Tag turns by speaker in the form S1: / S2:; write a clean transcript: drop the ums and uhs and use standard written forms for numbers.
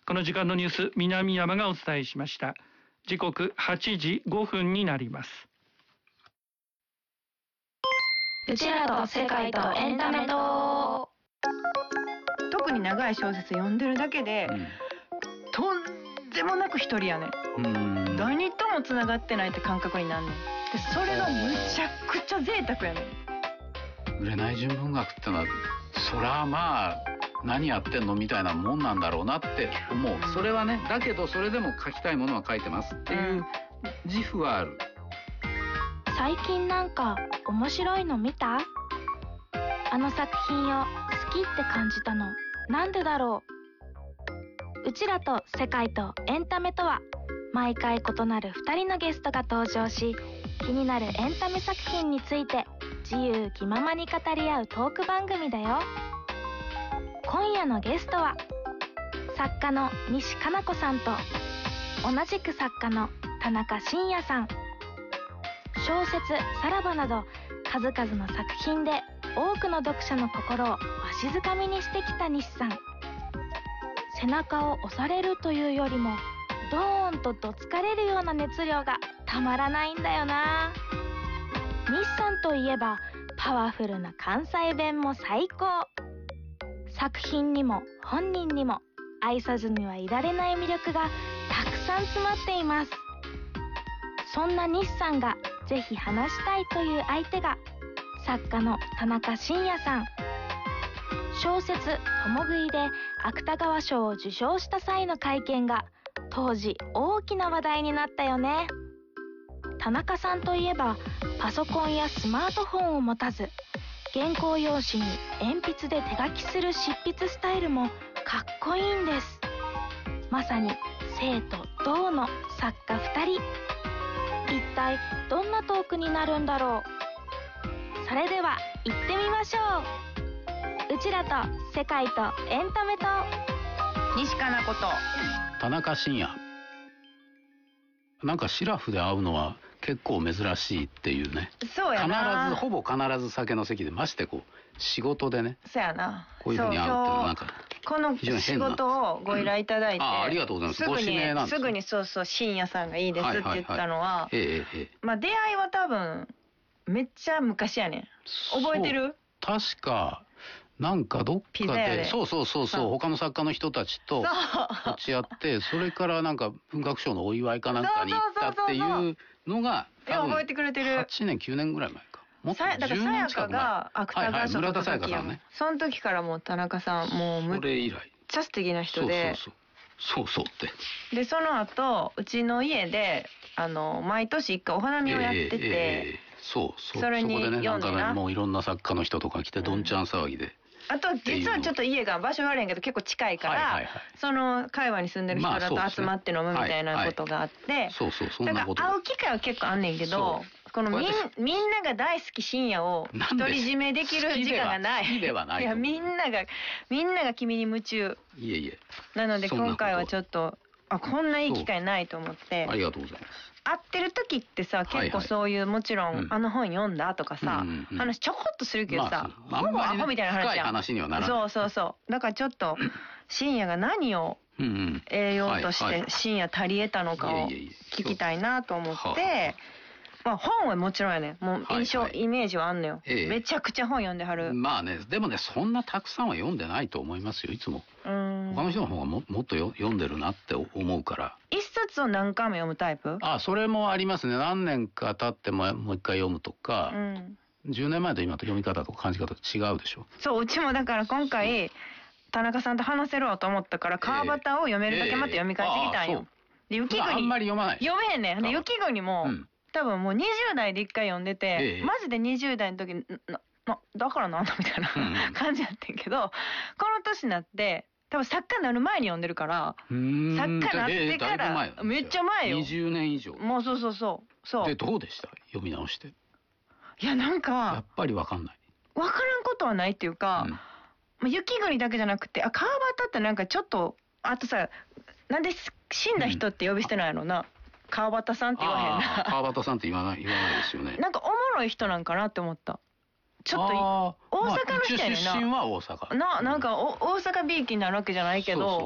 S1: この時間のニュース、南山がお伝えしました。時刻8時5分になります。
S2: うちらと世界とエンタメと。
S3: 特に長い小説読んでるだけで、とんでもなく一人やねん。何ともつながってないって感覚になんねん。でそれがむちゃくちゃ贅沢やねん。
S4: 売れない純文学ってのはそらまあ何やってんのみたいなもんなんだろうなって思う。それはね、だけどそれでも書きたいものは書いてますっていう自負はある。
S2: 最近なんか面白いの見た？あの作品を好きって感じたのなんでだろう。うちらと世界とエンタメとは、毎回異なる2人のゲストが登場し、気になるエンタメ作品について自由気ままに語り合うトーク番組だよ。今夜のゲストは作家の西加奈子さんと同じく作家の田中伸也さん。小説「さらば」など数々の作品で多くの読者の心をわしづかみにしてきた西さん。背中を押されるというよりもドーンとどつかれるような熱量がたまらないんだよな。西さんといえばパワフルな関西弁も最高。作品にも本人にも愛さずにはいられない魅力がたくさん詰まっています。そんな西さんがぜひ話したいという相手が作家の田中伸也さん。小説「共食い」で芥川賞を受賞した際の会見が当時大きな話題になったよね。田中さんといえばパソコンやスマートフォンを持たず、原稿用紙に鉛筆で手書きする執筆スタイルもかっこいいんです。まさに静と動の作家2人。一体どんなトークになるんだろう。それでは行ってみましょう。うちらと世界とエンタメと。
S3: 西加奈子と
S4: 田中伸也。なんかシラフで会うのは結構珍しいっていうね。
S3: そうやな。
S4: ほぼ必ず酒の席で、ましてこう仕事でね。
S3: そうやな。
S4: こういうふうに会うっていうのはなんか
S3: この仕事をご依頼いただいて、
S4: ありがとうございます。ご指名なんです。
S3: すぐにそう伸也さんがいいですって言ったのは、まあ出会いは多分めっちゃ昔やねん。覚えてる？
S4: 確かなんかどっかでそう他の作家の人たちと立ち会って、それからなんか文学賞のお祝いかなんかに行ったっていうのが多分
S3: 覚えてくれてる。
S4: 8年9年ぐらい前か。
S3: だからさやかが芥川賞の時やね。その時からもう田中さんもうむっちゃ素敵な人で、
S4: そうって
S3: でその後うちの家で毎年1回お花見をやってて、
S4: それにそこでね、なんかね、もういろんな作家の人とか来てどんちゃん騒ぎで、
S3: あと実はちょっと家が場所悪いんけど結構近いから、その界隈に住んでる人らと集まって飲むみたいなことがあって、だから会う機会は結構あんねんけど、このみんなが大好き深夜を独り占めできる時間がない。いやみんなが君に夢中。
S4: いえ
S3: なので今回はちょっとこんないい機会ないと思って。
S4: ありがとうございます。
S3: 会ってる時ってさ、結構そういうもちろんあの本読んだとかさ、話ちょこっとするけどさ、ほぼアホみたいな話やん。
S4: 深い話にはならない。
S3: そうだからちょっと深夜が何を栄養として深夜足り得たのかを聞きたいなと思って。まあ本はもちろんやね。もうイメージはあんのよ。めちゃくちゃ本読んではる。
S4: まあね、でもね、そんなたくさんは読んでないと思いますよ、いつも。他の人の方がもっと読んでるなって思うから。
S3: 一冊を何回も読むタイプ？
S4: それもありますね。何年か経ってもう一回読むとか、10年前と今と読み方とか感じ方違うでしょ。
S3: そう、うちもだから今回田中さんと話せろと思ったから川端を読めるだけまで読み返してきたんよ。で雪国
S4: あんまり読まない。
S3: 読めへんねん。で雪国も多分もう20代で1回読んでて、マジで20代の時だからなんだみたいな感じやってんけど、この年になって多分作家になる前に読んでるから、作家になってからめっちゃ前よ。
S4: 20年以上。
S3: もうそう。
S4: でどうでした？読み直して。
S3: いやなんか
S4: やっぱり分かんない。
S3: 分からんことはないっていうか、雪国だけじゃなくて川端ってなんかちょっとあとさ、なんで死んだ人って呼び捨てないのな。川端さんって言わへんな。
S4: 川端さんって言わないですよね。
S3: なんかおもろい人なんかなって思った。ちょっと大阪の人やねんな。
S4: 出身は大阪。
S3: なんか大阪びいきになるわけじゃないけど、